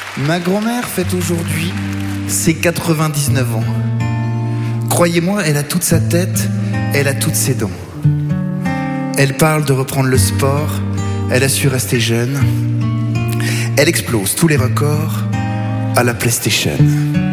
Ma grand-mère fête aujourd'hui ses 99 ans. Croyez-moi, elle a toute sa tête, elle a toutes ses dents. Elle parle de reprendre le sport, elle a su rester jeune. Elle explose tous les records à la PlayStation.